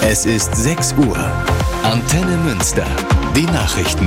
Es ist 6 Uhr. Antenne Münster. Die Nachrichten.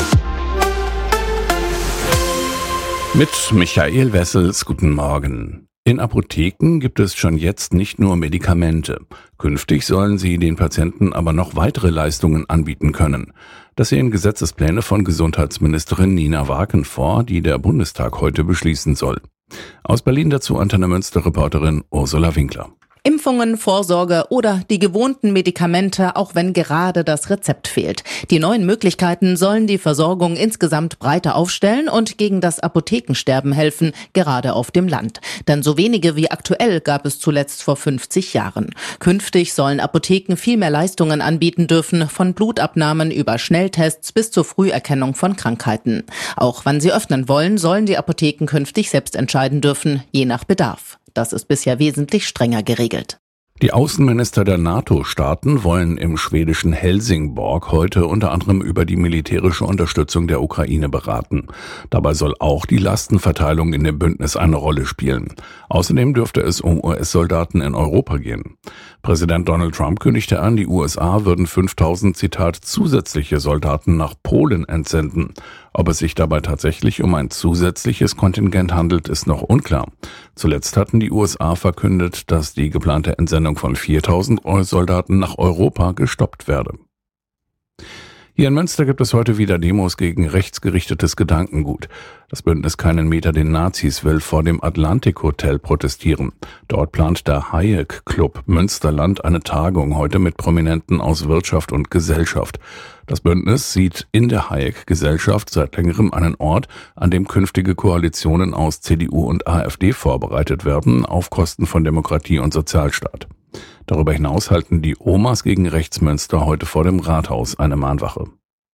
Mit Michael Wessels, guten Morgen. In Apotheken gibt es schon jetzt nicht nur Medikamente. Künftig sollen sie den Patienten aber noch weitere Leistungen anbieten können. Das sehen Gesetzespläne von Gesundheitsministerin Nina Waken vor, die der Bundestag heute beschließen soll. Aus Berlin dazu Antenne Münster-Reporterin Ursula Winkler. Impfungen, Vorsorge oder die gewohnten Medikamente, auch wenn gerade das Rezept fehlt. Die neuen Möglichkeiten sollen die Versorgung insgesamt breiter aufstellen und gegen das Apothekensterben helfen, gerade auf dem Land. Denn so wenige wie aktuell gab es zuletzt vor 50 Jahren. Künftig sollen Apotheken viel mehr Leistungen anbieten dürfen, von Blutabnahmen über Schnelltests bis zur Früherkennung von Krankheiten. Auch wann sie öffnen wollen, sollen die Apotheken künftig selbst entscheiden dürfen, je nach Bedarf. Das ist bisher wesentlich strenger geregelt. Die Außenminister der NATO-Staaten wollen im schwedischen Helsingborg heute unter anderem über die militärische Unterstützung der Ukraine beraten. Dabei soll auch die Lastenverteilung in dem Bündnis eine Rolle spielen. Außerdem dürfte es um US-Soldaten in Europa gehen. Präsident Donald Trump kündigte an, die USA würden 5000, Zitat, zusätzliche Soldaten nach Polen entsenden. Ob es sich dabei tatsächlich um ein zusätzliches Kontingent handelt, ist noch unklar. Zuletzt hatten die USA verkündet, dass die geplante Entsendung von 4000 Soldaten nach Europa gestoppt werde. Hier in Münster gibt es heute wieder Demos gegen rechtsgerichtetes Gedankengut. Das Bündnis Keinen Meter den Nazis will vor dem Atlantik Hotel protestieren. Dort plant der Hayek Club Münsterland eine Tagung heute mit Prominenten aus Wirtschaft und Gesellschaft. Das Bündnis sieht in der Hayek-Gesellschaft seit längerem einen Ort, an dem künftige Koalitionen aus CDU und AfD vorbereitet werden, auf Kosten von Demokratie und Sozialstaat. Darüber hinaus halten die Omas gegen Rechts Münster heute vor dem Rathaus eine Mahnwache.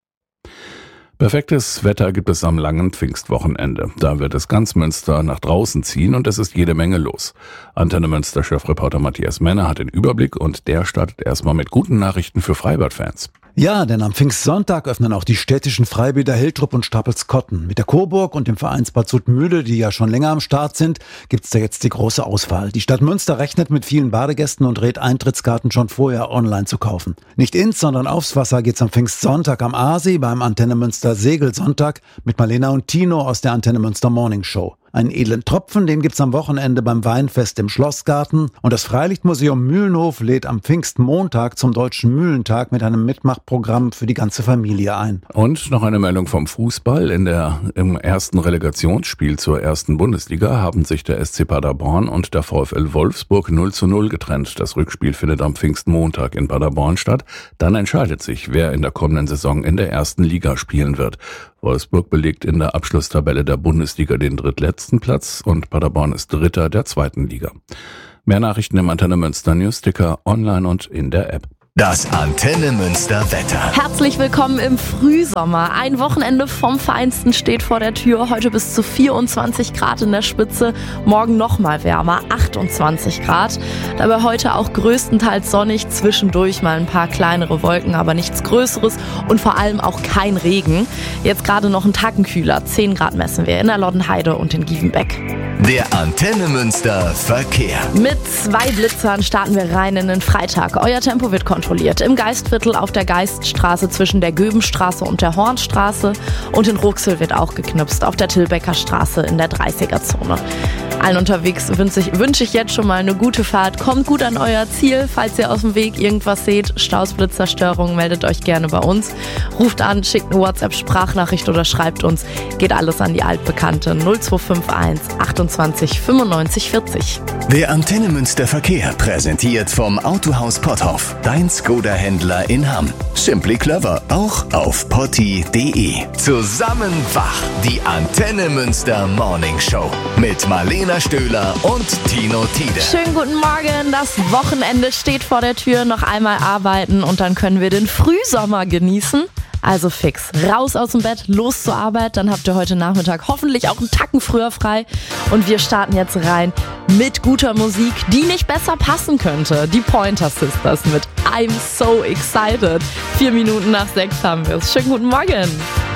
Perfektes Wetter gibt es am langen Pfingstwochenende. Da wird es ganz Münster nach draußen ziehen und es ist jede Menge los. Antenne Münster-Chefreporter Matthias Männer hat den Überblick und der startet erstmal mit guten Nachrichten für Freibad-Fans. Ja, denn am Pfingstsonntag öffnen auch die städtischen Freibäder Hiltrup und Stapelskotten. Mit der Coburg und dem Vereinsbad Suttmühle, die ja schon länger am Start sind, gibt's da jetzt die große Auswahl. Die Stadt Münster rechnet mit vielen Badegästen und rät, Eintrittskarten schon vorher online zu kaufen. Nicht ins, sondern aufs Wasser geht's am Pfingstsonntag am Aasee beim Antenne Münster Segelsonntag mit Marlena und Tino aus der Antenne Münster Morning Show. Einen edlen Tropfen, den gibt's am Wochenende beim Weinfest im Schlossgarten. Und das Freilichtmuseum Mühlenhof lädt am Pfingstmontag zum Deutschen Mühlentag mit einem Mitmachprogramm für die ganze Familie ein. Und noch eine Meldung vom Fußball. Im ersten Relegationsspiel zur ersten Bundesliga haben sich der SC Paderborn und der VfL Wolfsburg 0:0 getrennt. Das Rückspiel findet am Pfingstmontag in Paderborn statt. Dann entscheidet sich, wer in der kommenden Saison in der ersten Liga spielen wird. Wolfsburg belegt in der Abschlusstabelle der Bundesliga den drittletzten Platz und Paderborn ist Dritter der zweiten Liga. Mehr Nachrichten im Antenne Münster Newsticker online und in der App. Das Antenne Münster Wetter. Herzlich willkommen im Frühsommer. Ein Wochenende vom Feinsten steht vor der Tür. Heute bis zu 24 Grad in der Spitze. Morgen noch mal wärmer, 28 Grad. Dabei heute auch größtenteils sonnig. Zwischendurch mal ein paar kleinere Wolken, aber nichts Größeres. Und vor allem auch kein Regen. Jetzt gerade noch ein Tacken kühler. 10 Grad messen wir in der Loddenheide und in Gievenbeck. Der Antenne Münster Verkehr. Mit 2 Blitzern starten wir rein in den Freitag. Euer Tempo wird kontrolliert. Im Geistviertel auf der Geiststraße zwischen der Göbenstraße und der Hornstraße. Und in Ruxel wird auch geknipst auf der Tilbecker Straße in der 30er-Zone. Allen unterwegs wünsche ich jetzt schon mal eine gute Fahrt. Kommt gut an euer Ziel. Falls ihr auf dem Weg irgendwas seht, Staus, Blitzzerstörung, meldet euch gerne bei uns. Ruft an, schickt eine WhatsApp-Sprachnachricht oder schreibt uns. Geht alles an die altbekannte 0251 28 95 40. Der Antenne Münster Verkehr präsentiert vom Autohaus Potthoff. Dein Skoda-Händler in Hamm. Simply clever, auch auf potti.de. Zusammen wach, die Antenne Münster Morning Show mit Marlena Stöhler und Tino Tiede. Schönen guten Morgen, das Wochenende steht vor der Tür. Noch einmal arbeiten und dann können wir den Frühsommer genießen. Also fix, raus aus dem Bett, los zur Arbeit. Dann habt ihr heute Nachmittag hoffentlich auch einen Tacken früher frei. Und wir starten jetzt rein mit guter Musik, die nicht besser passen könnte. Die Pointer Sisters mit I'm So Excited. 4 Minuten nach 6 haben wir es. Schönen guten Morgen.